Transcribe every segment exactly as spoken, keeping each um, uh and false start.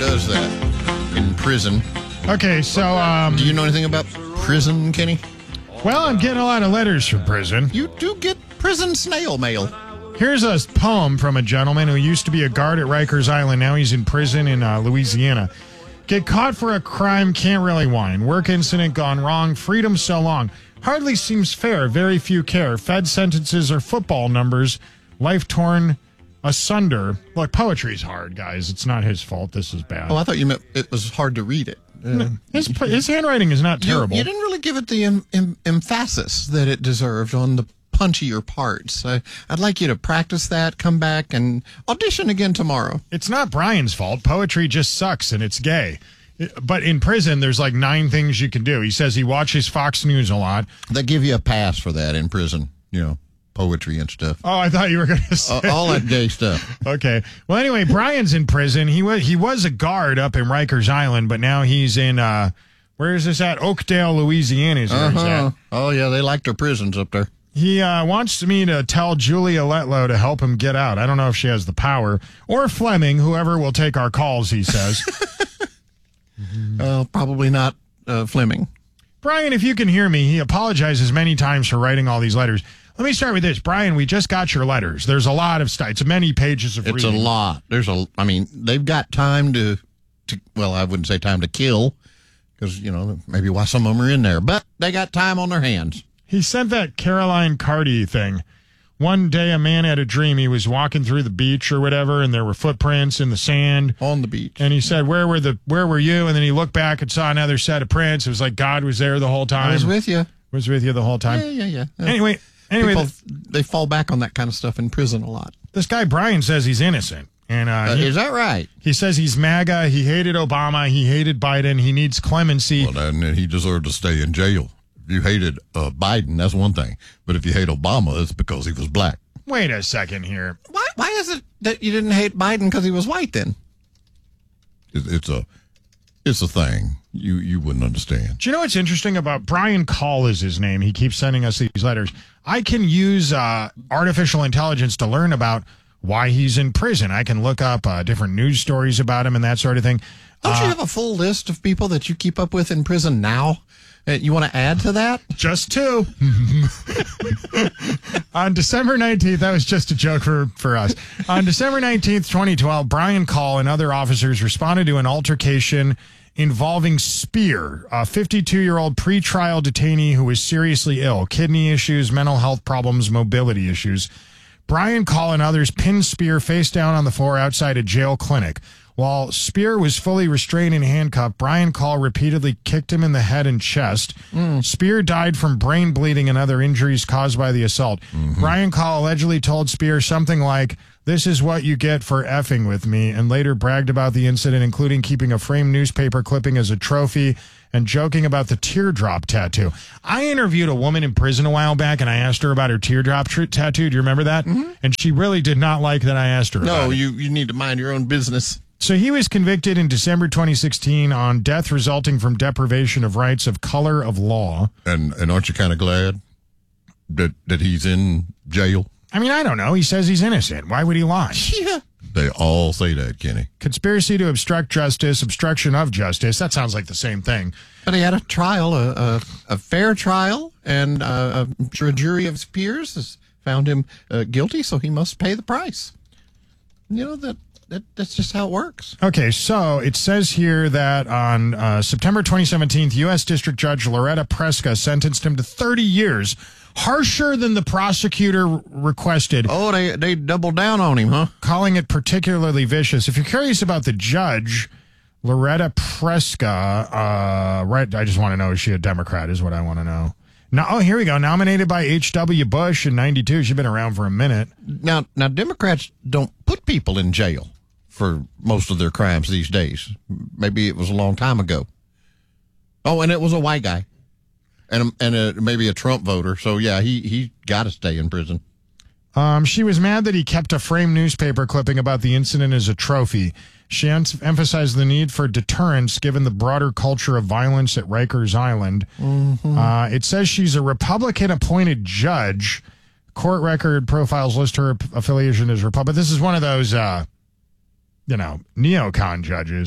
does that in prison. Okay, so... Um, Do you know anything about prison, Kenny? Well, I'm getting a lot of letters from prison. You do get prison snail mail. Here's a poem from a gentleman who used to be a guard at Rikers Island. Now he's in prison in uh, Louisiana. Get caught for a crime, can't really whine. Work incident gone wrong, freedom so long. Hardly seems fair, very few care. Fed sentences are football numbers. Life torn asunder. Look, poetry's hard, guys. It's not his fault. This is bad. Oh, I thought you meant it was hard to read it. Uh, his, his handwriting is not terrible. You, you didn't really give it the em, em, emphasis that it deserved on the punchier parts. I, I'd like you to practice that, come back, and audition again tomorrow. It's not Brian's fault. Poetry just sucks, and it's gay. But in prison, there's like nine things you can do. He says he watches Fox News a lot. They give you a pass for that in prison, you know, poetry and stuff. Oh, I thought you were going to say. Uh, all that gay stuff. Okay. Well, anyway, Brian's in prison. He was he was a guard up in Rikers Island, but now he's in, uh, where is this at? Oakdale, Louisiana is where he's Uh-huh. at. Oh, yeah, they like their prisons up there. He uh, wants me to tell Julia Letlow to help him get out. I don't know if she has the power. Or Fleming, whoever will take our calls, he says. Uh, probably not uh, Fleming. Brian, if you can hear me, he apologizes many times for writing all these letters. Let me start with this. Brian, we just got your letters. There's a lot of stuff. It's many pages of It's reading. a lot. There's a, I mean, they've got time to, to well, I wouldn't say time to kill, because, you know, maybe why some of them are in there, but they got time on their hands. He sent that Caroline Carty thing. One day a man had a dream. He was walking through the beach or whatever, and there were footprints in the sand. On the beach. And he said, where were the where were you? And then he looked back and saw another set of prints. It was like God was there the whole time. I was with you. Was with you the whole time. Yeah, yeah, yeah. yeah. Anyway, anyway, People, th- they fall back on that kind of stuff in prison a lot. this guy Brian says he's innocent. And uh, Uh, he, is that right? he says he's MAGA. He hated Obama. He hated Biden. He needs clemency. Well, then he deserved to stay in jail. If you hated uh, Biden, that's one thing. But if you hate Obama, it's because he was black. Wait a second here. Why Why is it that you didn't hate Biden because he was white then? It, it's a it's a thing. You you wouldn't understand. Do you know what's interesting about Brian Call is his name? He keeps sending us these letters. I can use uh, artificial intelligence to learn about why he's in prison. I can look up uh, different news stories about him and that sort of thing. Don't Uh, you have a full list of people that you keep up with in prison now? Uh, you want to add to that? Just two. On December nineteenth, that was just a joke for, for us. On December nineteenth, twenty twelve, Brian Call and other officers responded to an altercation involving Spear, a fifty-two-year-old pretrial detainee who was seriously ill, kidney issues, mental health problems, mobility issues. Brian Call and others pinned Spear face down on the floor outside a jail clinic. While Spear was fully restrained and handcuffed, Brian Call repeatedly kicked him in the head and chest. Mm. Spear died from brain bleeding and other injuries caused by the assault. Mm-hmm. Brian Call allegedly told Spear something like, "This is what you get for effing with me," and later bragged about the incident, including keeping a framed newspaper clipping as a trophy and joking about the teardrop tattoo. I interviewed a woman in prison a while back, and I asked her about her teardrop tr- tattoo. Do you remember that? Mm-hmm. And she really did not like that I asked her No, about it. you, you need to mind your own business. So he was convicted in December twenty sixteen on death resulting from deprivation of rights of color of law. And and aren't you kind of glad that that he's in jail? I mean, I don't know. He says he's innocent. Why would he lie? Yeah. They all say that, Kenny. Conspiracy to obstruct justice, obstruction of justice. That sounds like the same thing. But he had a trial, a, a, a fair trial, and uh, I'm sure a jury of his peers has found him uh, guilty, so he must pay the price. You know, that, that that's just how it works. Okay, so it says here that on uh, September twenty seventeen, U S District Judge Loretta Preska sentenced him to thirty years, harsher than the prosecutor requested. Oh, they, they doubled down on him, huh? Calling it particularly vicious. If you're curious about the judge, Loretta Preska, uh, right, I just want to know, is she a Democrat is what I want to know. No, oh, here we go. Nominated by H W Bush in ninety-two. She's been around for a minute. Now, now Democrats don't put people in jail for most of their crimes these days. Maybe it was a long time ago. Oh, and it was a white guy. And and a, maybe a Trump voter. So, yeah, he, he got to stay in prison. Um, she was mad that he kept a framed newspaper clipping about the incident as a trophy. She em- emphasized the need for deterrence given the broader culture of violence at Rikers Island. Mm-hmm. Uh, it says she's a Republican-appointed judge. Court record profiles list her affiliation as Republican. This is one of those, uh, you know, neocon judges.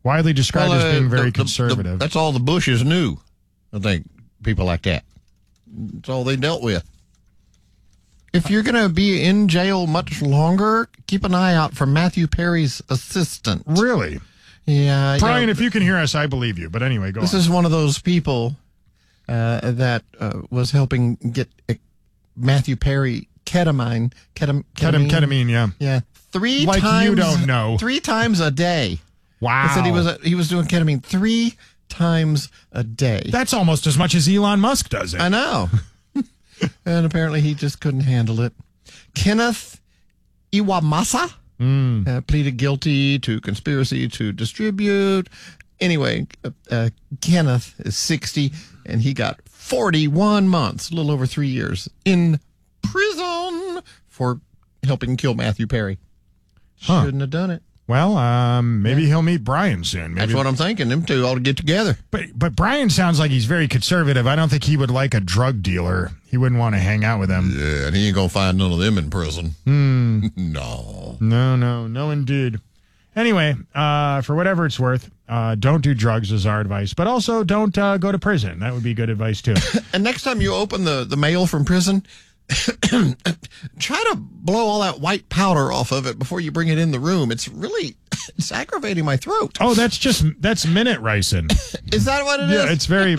Widely described Well, as being uh, very the- the- conservative. the- that's all the Bushes knew. I think people like that. That's all they dealt with. If you're going to be in jail much longer, keep an eye out for Matthew Perry's assistant. Really? Yeah. Brian, you know, if you can hear us, I believe you. But anyway, go this on. is one of those people uh, that uh, was helping get uh, Matthew Perry ketamine. Ketam, Ketam- ketamine, yeah. Yeah. Three Like times. you don't know. Three times a day. Wow. They said he was uh, he was doing ketamine three times a day. That's almost as much as Elon Musk does it. I know. And apparently he just couldn't handle it. Kenneth Iwamasa Mm. uh, pleaded guilty to conspiracy to distribute. Anyway, uh, uh, Kenneth is sixty, and he got forty-one months, a little over three years, in prison for helping kill Matthew Perry. Huh. Shouldn't have done it. Well, um, maybe he'll meet Brian soon. Maybe. That's what I'm thinking. Them two ought to get together. But but Brian sounds like he's very conservative. I don't think he would like a drug dealer. He wouldn't want to hang out with him. Yeah, and he ain't gonna find none of them in prison. Hmm. No. No, no, no, indeed. Anyway, uh, for whatever it's worth, uh, don't do drugs is our advice. But also don't uh, go to prison. That would be good advice, too. And next time you open the, the mail from prison, try to blow all that white powder off of it before you bring it in the room. It's really it's aggravating my throat. Oh, that's just, that's minute ricin. Is that what it is? Yeah, it's very...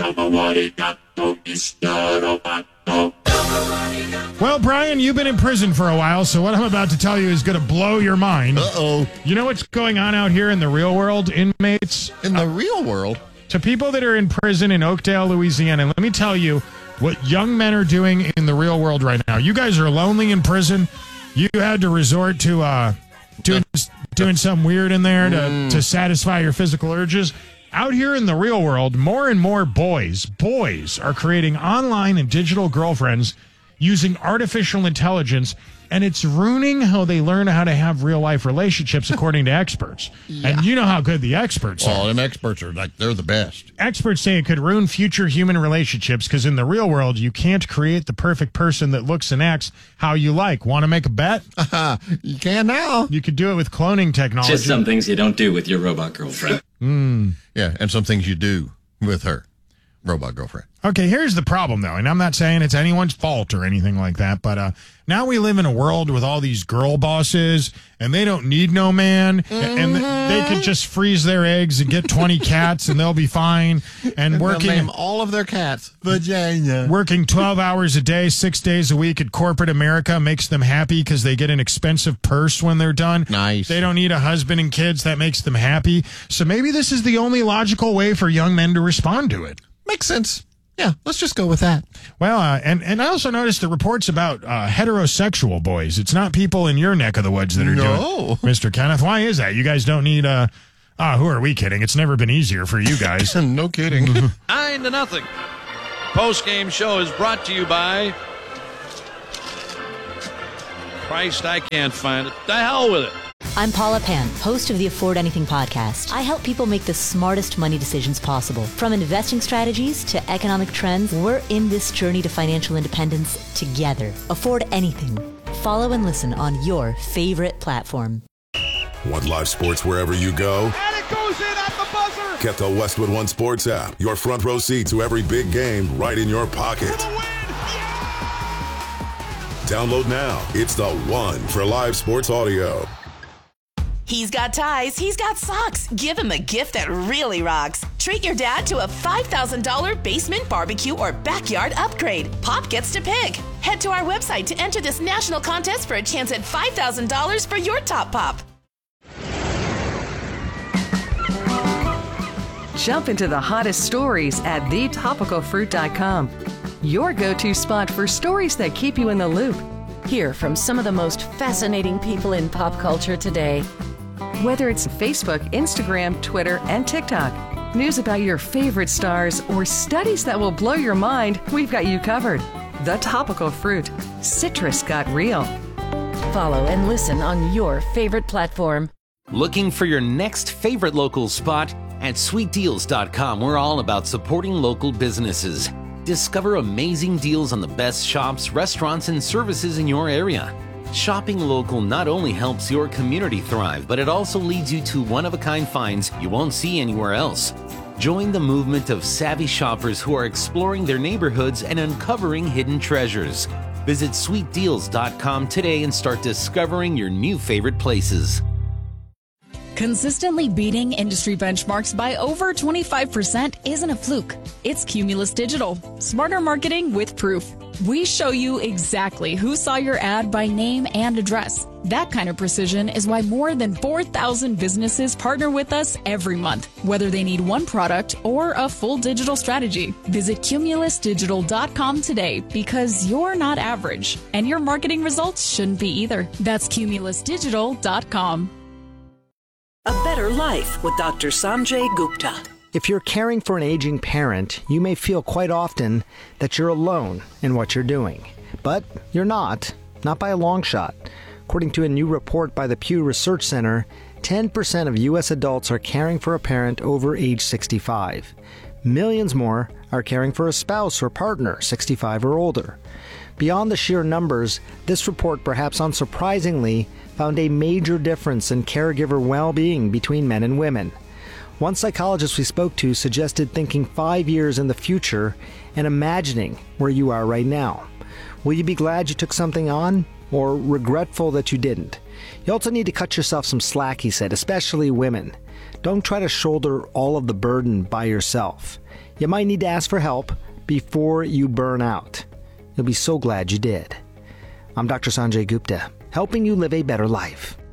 Well, Brian, you've been in prison for a while, so what I'm about to tell you is going to blow your mind. Uh-oh. You know what's going on out here in the real world, inmates? In the real world? To people that are in prison in Oakdale, Louisiana, let me tell you what young men are doing in the real world right now. You guys are lonely in prison. You had to resort to uh, doing, doing something weird in there to, Mm. to satisfy your physical urges. Out here in the real world, more and more boys, boys are creating online and digital girlfriends using artificial intelligence, and it's ruining how they learn how to have real life relationships, according to experts. Yeah. And you know how good the experts Oh, are. them experts are like, they're the best. Experts say it could ruin future human relationships because in the real world, you can't create the perfect person that looks and acts how you like. Want to make a bet? Uh, you can now. You could do it with cloning technology. Just some things you don't do with your robot girlfriend. Yeah, and some things you do with her robot girlfriend. Okay, here's the problem, though, and I'm not saying it's anyone's fault or anything like that, but uh, now we live in a world with all these girl bosses, and they don't need no man, Mm-hmm. and they could just freeze their eggs and get twenty cats, and they'll be fine. And They'll working name all of their cats Vagina. working twelve hours a day, six days a week at corporate America makes them happy because they get an expensive purse when they're done. Nice. They don't need a husband and kids. That makes them happy. So maybe this is the only logical way for young men to respond to it. Makes sense. Yeah, let's just go with that. Well, uh, and, and I also noticed the reports about uh, heterosexual boys. It's not people in your neck of the woods that are doing No. it. Mister Kenneth, why is that? You guys don't need, uh, ah, who are we kidding? It's never been easier for you guys. No kidding. Nine to nothing. Post-game show is brought to you by Christ, I can't find it. The hell with it. I'm Paula Pan, host of the Afford Anything podcast. I help people make the smartest money decisions possible. From investing strategies to economic trends, we're in this journey to financial independence together. Afford Anything. Follow and listen on your favorite platform. Want live sports wherever you go? And it goes in at the buzzer. Get the Westwood One Sports app. Your front row seat to every big game right in your pocket. For the win. Download now. It's the one for live sports audio. He's got ties, he's got socks. Give him a gift that really rocks. Treat your dad to a five thousand dollars basement barbecue or backyard upgrade. Pop gets to pick. Head to our website to enter this national contest for a chance at five thousand dollars for your top pop. Jump into the hottest stories at the topical fruit dot com. Your go-to spot for stories that keep you in the loop. Hear from some of the most fascinating people in pop culture today. Whether it's Facebook, Instagram, Twitter, and TikTok, news about your favorite stars, or studies that will blow your mind, we've got you covered. The Topical Fruit. Citrus got real. Follow and listen on your favorite platform. Looking for your next favorite local spot? At sweet deals dot com, we're all about supporting local businesses. Discover amazing deals on the best shops, restaurants, and services in your area. Shopping local not only helps your community thrive, but it also leads you to one-of-a-kind finds you won't see anywhere else. Join the movement of savvy shoppers who are exploring their neighborhoods and uncovering hidden treasures. Visit sweet deals dot com today and start discovering your new favorite places. Consistently beating industry benchmarks by over twenty-five percent isn't a fluke. It's Cumulus Digital. Smarter marketing with proof. We show you exactly who saw your ad by name and address. That kind of precision is why more than four thousand businesses partner with us every month, whether they need one product or a full digital strategy. Visit Cumulus Digital dot com today because you're not average, and your marketing results shouldn't be either. That's Cumulus Digital dot com. A Better Life with Doctor Sanjay Gupta. If you're caring for an aging parent, you may feel quite often that you're alone in what you're doing. But you're not, not by a long shot. According to a new report by the Pew Research Center, ten percent of U S adults are caring for a parent over age sixty-five. Millions more are caring for a spouse or partner sixty-five or older. Beyond the sheer numbers, this report, perhaps unsurprisingly, found a major difference in caregiver well-being between men and women. One psychologist we spoke to suggested thinking five years in the future and imagining where you are right now. Will you be glad you took something on, or regretful that you didn't? You also need to cut yourself some slack, he said, especially women. Don't try to shoulder all of the burden by yourself. You might need to ask for help before you burn out. You'll be so glad you did. I'm Doctor Sanjay Gupta, helping you live a better life.